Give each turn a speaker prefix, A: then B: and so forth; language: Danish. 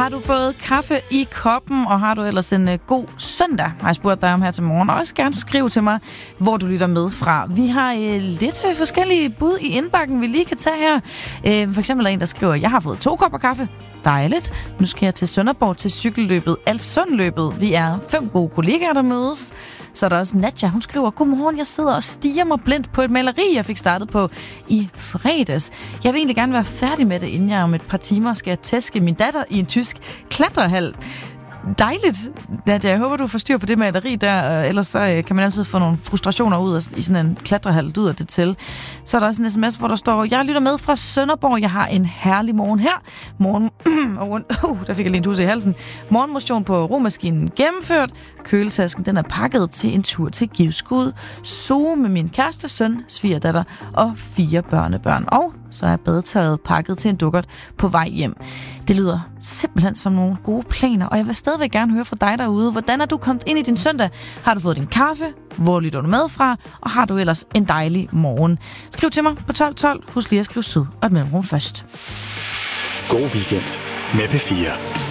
A: Har du fået kaffe i koppen, og har du ellers en god søndag, har jeg spurgt dig om her til morgen. Og også gerne skrive til mig, hvor du lytter med fra. Vi har lidt forskellige bud i indbakken, vi lige kan tage her. For eksempel er en, der skriver, jeg har fået 2 kopper kaffe. Dejligt. Nu skal jeg til Sønderborg til cykelløbet Alssundløbet. Vi er 5 gode kollegaer, der mødes. Så er der også Nadja, hun skriver, godmorgen, jeg sidder og stiger mig blindt på et maleri, jeg fik startet på i fredags. Jeg vil egentlig gerne være færdig med det, inden jeg om et par timer skal tæske min datter i en tysk klatrehal. Dejligt, Nadja. Jeg håber, du får styr på det maleri der, ellers så kan man altid få nogle frustrationer ud i sådan en klatrehal, lyder det til. Så er der også en sms, hvor der står, jeg lytter med fra Sønderborg, jeg har en herlig morgen her. Der fik jeg lige en tusse i halsen. Morgenmotion på romaskinen gennemført. Køletasken, den er pakket til en tur til Givskud. Zoo med min kæreste, søn, svigerdatter og 4 børnebørn. Og så er badetøjet pakket til en dukkert på vej hjem. Det lyder simpelthen som nogle gode planer, og jeg vil stadigvæk gerne høre fra dig derude. Hvordan er du kommet ind i din søndag? Har du fået din kaffe? Hvor lytter du med fra? Og har du ellers en dejlig morgen? Skriv til mig på 1212. Husk lige at skrive sød og et mellemrum først.
B: God weekend med P4.